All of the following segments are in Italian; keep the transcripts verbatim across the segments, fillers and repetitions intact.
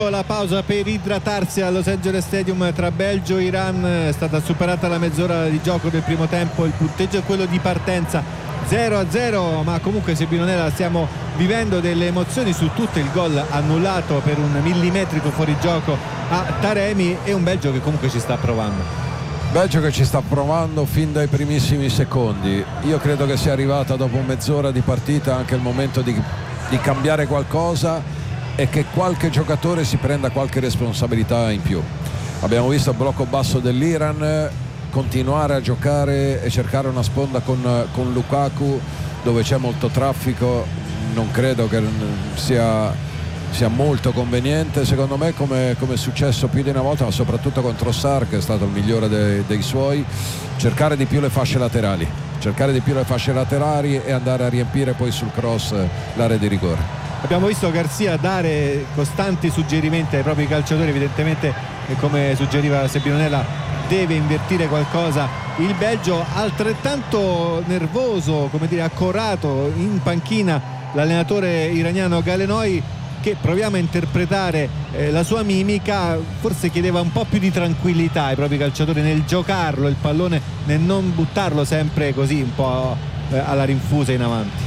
La pausa per idratarsi allo Los Angeles Stadium tra Belgio e Iran. È stata superata la mezz'ora di gioco del primo tempo, il punteggio è quello di partenza zero a zero, ma comunque Sebinonella stiamo vivendo delle emozioni su tutto. Il gol annullato per un millimetrico fuorigioco a Taremi e un Belgio che comunque ci sta provando. Belgio che ci sta provando fin dai primissimi secondi. Io credo che sia arrivata dopo mezz'ora di partita anche il momento di, di cambiare qualcosa e che qualche giocatore si prenda qualche responsabilità in più. Abbiamo visto il blocco basso dell'Iran continuare a giocare e cercare una sponda con, con Lukaku dove c'è molto traffico. Non credo che sia, sia molto conveniente, secondo me, come, come è successo più di una volta, ma soprattutto con Trossard, che è stato il migliore dei, dei suoi, cercare di più le fasce laterali cercare di più le fasce laterali e andare a riempire poi sul cross l'area di rigore. Abbiamo visto Garcia dare costanti suggerimenti ai propri calciatori, evidentemente, come suggeriva Sebinonella, deve invertire qualcosa. Il Belgio altrettanto nervoso, come dire, accorato in panchina l'allenatore iraniano Galenoi, che proviamo a interpretare eh, la sua mimica, forse chiedeva un po' più di tranquillità ai propri calciatori nel giocarlo il pallone, nel non buttarlo sempre così un po' eh, alla rinfusa in avanti.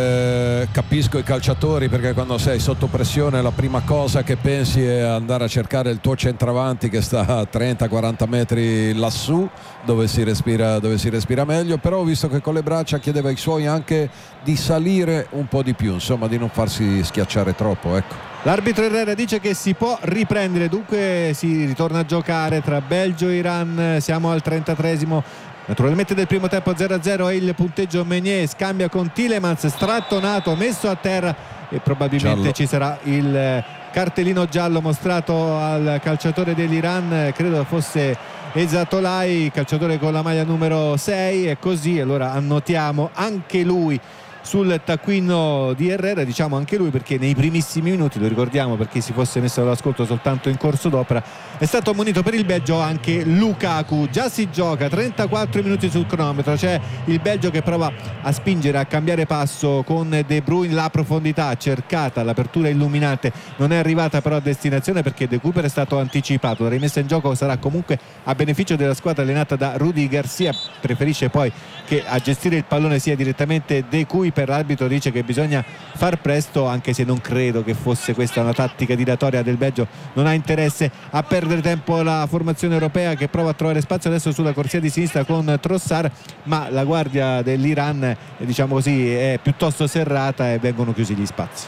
Eh, capisco i calciatori, perché quando sei sotto pressione la prima cosa che pensi è andare a cercare il tuo centravanti che sta a trenta quaranta metri lassù, dove si respira, dove si respira meglio. Però ho visto che con le braccia chiedeva ai suoi anche di salire un po' di più, insomma di non farsi schiacciare troppo, ecco. L'arbitro Herrera dice che si può riprendere, dunque si ritorna a giocare tra Belgio e Iran. Siamo al trentatreesimo naturalmente del primo tempo, zero a zero è il punteggio. Meunier scambia con Tielemans, strattonato, messo a terra e probabilmente giallo. Ci sarà il cartellino giallo mostrato al calciatore dell'Iran, credo fosse Ezatolai, calciatore con la maglia numero sei, e così allora annotiamo anche lui sul taccuino di Herrera, diciamo anche lui perché nei primissimi minuti, lo ricordiamo per chi si fosse messo all'ascolto soltanto in corso d'opera, è stato ammonito per il Belgio anche Lukaku. Già si gioca, trentaquattro minuti sul cronometro, c'è il Belgio che prova a spingere, a cambiare passo con De Bruyne, la profondità cercata, l'apertura illuminante non è arrivata però a destinazione perché De Cooper è stato anticipato. La rimessa in gioco sarà comunque a beneficio della squadra allenata da Rudy Garcia, preferisce poi che a gestire il pallone sia direttamente De Cooper. L'arbitro dice che bisogna far presto, anche se non credo che fosse questa una tattica dilatoria del Belgio. Non ha interesse a perdere tempo la formazione europea, che prova a trovare spazio adesso sulla corsia di sinistra con Trossard, ma la guardia dell'Iran, diciamo così, è piuttosto serrata e vengono chiusi gli spazi.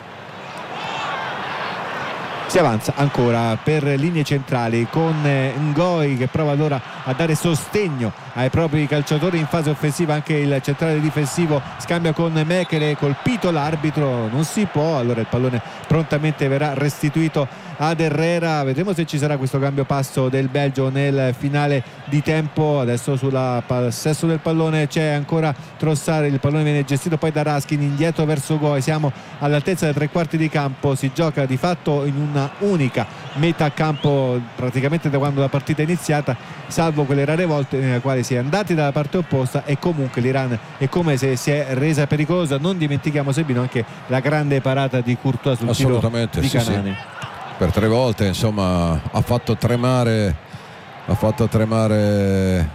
Si avanza ancora per linee centrali con Ngoi che prova allora a dare sostegno ai propri calciatori in fase offensiva. Anche il centrale difensivo scambia con Mekele, colpito l'arbitro, non si può, allora il pallone prontamente verrà restituito ad Herrera. Vedremo se ci sarà questo cambio passo del Belgio nel finale di tempo. Adesso sul possesso del pallone c'è ancora Trossard, il pallone viene gestito poi da Raskin, indietro verso Goi, siamo all'altezza dei tre quarti di campo, si gioca di fatto in una unica metà campo praticamente da quando la partita è iniziata, salvo quelle rare volte nelle quali si è andati dalla parte opposta, e comunque l'Iran è come se si è resa pericolosa. Non dimentichiamo, Sebino, anche la grande parata di Courtois sul tiro di Canani. Sì, sì. Per tre volte insomma ha fatto tremare ha fatto tremare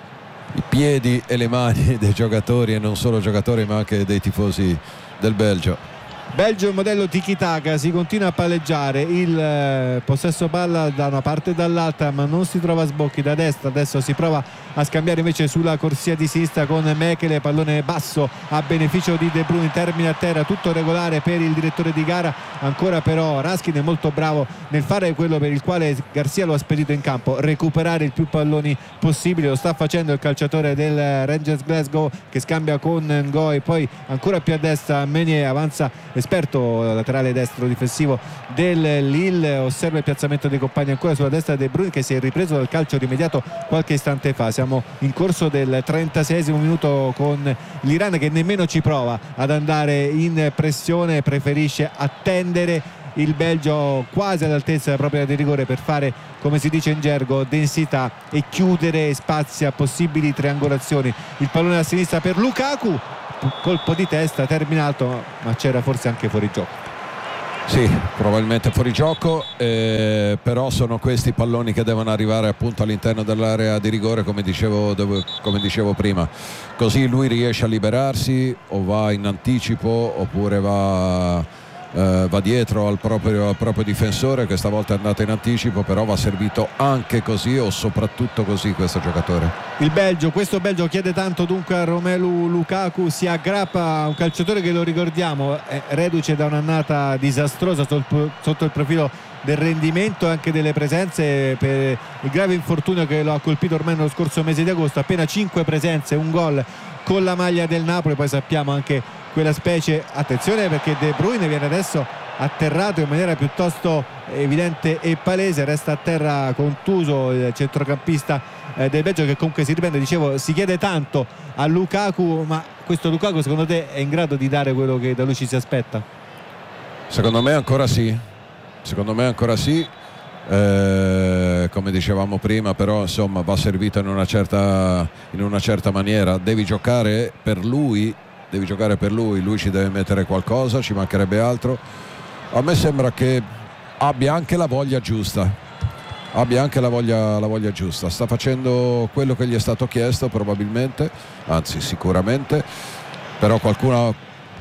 i piedi e le mani dei giocatori, e non solo giocatori ma anche dei tifosi del Belgio. Belgio modello tiki-taka, si continua a palleggiare, il eh, possesso palla da una parte e dall'altra, ma non si trova sbocchi da destra. Adesso si prova a scambiare invece sulla corsia di sinistra con Mekele, pallone basso a beneficio di De Bruyne, termina a terra, tutto regolare per il direttore di gara. Ancora però Raskin è molto bravo nel fare quello per il quale Garcia lo ha spedito in campo, recuperare il più palloni possibile. Lo sta facendo il calciatore del Rangers Glasgow, che scambia con Ngoi, poi ancora più a destra Meunier, avanza esperto laterale destro difensivo del Lille, osserva il piazzamento dei compagni ancora sulla destra De Bruyne, che si è ripreso dal calcio rimediato qualche istante fa. Siamo in corso del trentaseiesimo minuto con l'Iran che nemmeno ci prova ad andare in pressione, preferisce attendere il Belgio quasi all'altezza della propria area di rigore per fare, come si dice in gergo, densità e chiudere spazi a possibili triangolazioni. Il pallone a sinistra per Lukaku, colpo di testa, terminato, ma c'era forse anche fuori gioco. Sì, probabilmente fuori gioco, eh, però sono questi palloni che devono arrivare appunto all'interno dell'area di rigore, come dicevo, dove, come dicevo prima, così lui riesce a liberarsi o va in anticipo oppure va, eh, va dietro al proprio, al proprio difensore. Questa volta è andato in anticipo, però va servito anche così o soprattutto così questo giocatore. Il Belgio, questo Belgio chiede tanto dunque a Romelu Lukaku, si aggrappa a un calciatore che, lo ricordiamo, è reduce da un'annata disastrosa sotto il profilo del rendimento e anche delle presenze, per il grave infortunio che lo ha colpito ormai nello scorso mese di agosto. Appena cinque presenze, un gol con la maglia del Napoli. Poi sappiamo anche quella specie, attenzione perché De Bruyne viene adesso atterrato in maniera piuttosto evidente e palese, resta a terra contuso il centrocampista eh, del Belgio, che comunque si riprende. Dicevo, si chiede tanto a Lukaku, ma questo Lukaku secondo te è in grado di dare quello che da lui ci si aspetta? Secondo me ancora sì, secondo me ancora sì, eh, come dicevamo prima, però insomma va servito in una certa, in una certa maniera. Devi giocare per lui, devi giocare per lui, lui ci deve mettere qualcosa, ci mancherebbe altro. A me sembra che abbia anche la voglia giusta, abbia anche la voglia, la voglia giusta, sta facendo quello che gli è stato chiesto probabilmente, anzi sicuramente, però qualcuno,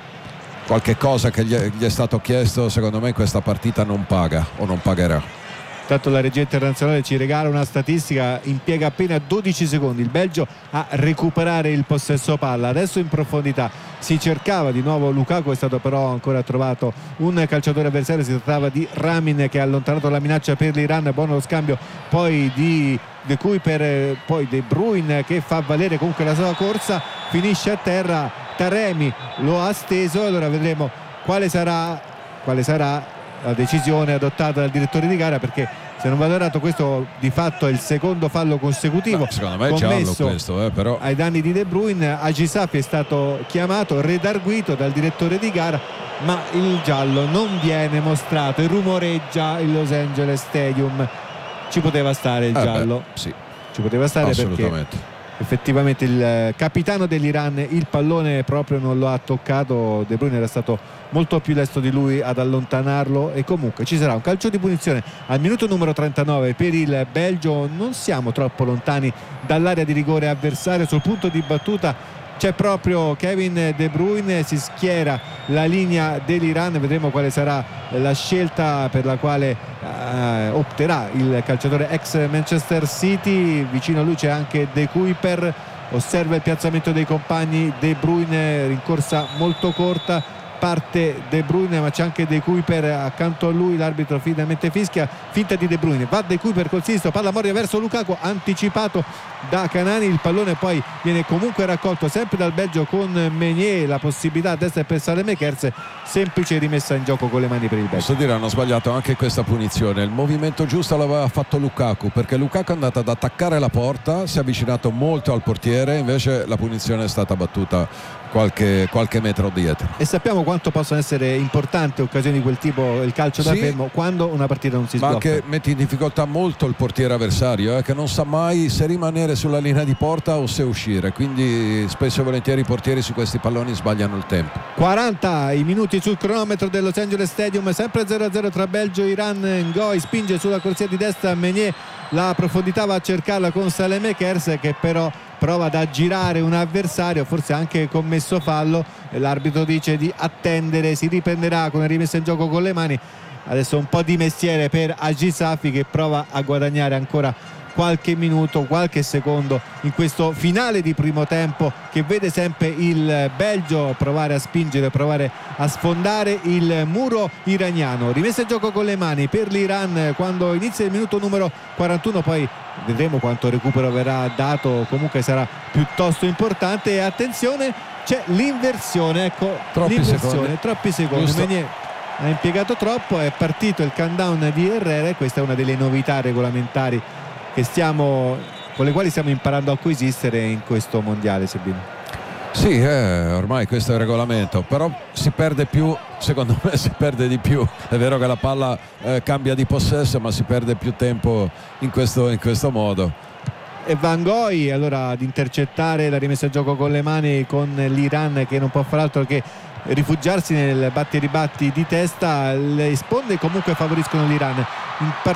qualche cosa che gli è, gli è stato chiesto secondo me in questa partita non paga o non pagherà. Tanto la regia internazionale ci regala una statistica: impiega appena dodici secondi il Belgio a recuperare il possesso palla. Adesso in profondità si cercava di nuovo Lukaku, è stato però ancora trovato un calciatore avversario, si trattava di Ramin che ha allontanato la minaccia per l'Iran. Buono lo scambio poi di De Cuyper, poi De Bruyne che fa valere comunque la sua corsa, finisce a terra, Taremi lo ha steso. Allora vedremo quale sarà, quale sarà la decisione adottata dal direttore di gara, perché se non vado errato questo di fatto è il secondo fallo consecutivo. No, secondo me è giallo questo, eh, però ai danni di De Bruyne. Agisafi è stato chiamato, redarguito dal direttore di gara, ma il giallo non viene mostrato e rumoreggia il Los Angeles Stadium. Ci poteva stare il eh giallo, beh, sì, ci poteva stare, assolutamente, perché effettivamente il capitano dell'Iran il pallone proprio non lo ha toccato. De Bruyne era stato molto più lesto di lui ad allontanarlo, e comunque ci sarà un calcio di punizione al minuto numero trentanove per il Belgio. Non siamo troppo lontani dall'area di rigore avversaria, sul punto di battuta c'è proprio Kevin De Bruyne, si schiera la linea dell'Iran. Vedremo quale sarà la scelta per la quale eh, opterà il calciatore ex Manchester City. Vicino a lui c'è anche De Cuyper, osserva il piazzamento dei compagni. De Bruyne, rincorsa molto corta, parte De Bruyne ma c'è anche De Cuyper accanto a lui. L'arbitro finalmente fischia, finta di De Bruyne, va De Cuyper col sinistro, palla morbida verso Lukaku, anticipato da Canani. Il pallone poi viene comunque raccolto sempre dal Belgio con Meunier, la possibilità a destra per Saelemaekers, semplice rimessa in gioco con le mani per il Belgio. Posso dire, hanno sbagliato anche questa punizione. Il movimento giusto l'aveva fatto Lukaku, perché Lukaku è andato ad attaccare la porta, si è avvicinato molto al portiere, invece la punizione è stata battuta qualche, qualche metro dietro. E sappiamo quanto possono essere importanti occasioni di quel tipo, il calcio da sì, fermo, quando una partita non si sblocca. Ma anche metti in difficoltà molto il portiere avversario, eh, che non sa mai se rimanere sulla linea di porta o se uscire, quindi spesso e volentieri i portieri su questi palloni sbagliano il tempo. quaranta i minuti sul cronometro dello Los Angeles Stadium, sempre zero a zero tra Belgio e Iran. Ngoi spinge sulla corsia di destra, Meunier la profondità va a cercarla con Saelemaekers, che però prova ad aggirare un avversario, forse anche commesso fallo. L'arbitro dice di attendere, si riprenderà con la rimessa in gioco con le mani. Adesso un po' di mestiere per Agisafi, che prova a guadagnare ancora qualche minuto, qualche secondo in questo finale di primo tempo, che vede sempre il Belgio provare a spingere, provare a sfondare il muro iraniano. Rimessa in gioco con le mani per l'Iran quando inizia il minuto numero quarantuno, poi vedremo quanto recupero verrà dato, comunque sarà piuttosto importante. E attenzione, c'è l'inversione, ecco, troppi l'inversione, secondi. troppi secondi. Meunier ha impiegato troppo, è partito il countdown di Herrera, e questa è una delle novità regolamentari che stiamo, con le quali stiamo imparando a coesistere in questo mondiale, Sebino. Sì, eh, ormai questo è il regolamento, però si perde più, secondo me si perde di più. È vero che la palla eh, cambia di possesso, ma si perde più tempo in questo, in questo modo. E Van Gogh allora ad intercettare la rimessa in gioco con le mani con l'Iran, che non può far altro che rifugiarsi nel batti e ribatti di testa. Le sponde comunque favoriscono l'Iran, in particolare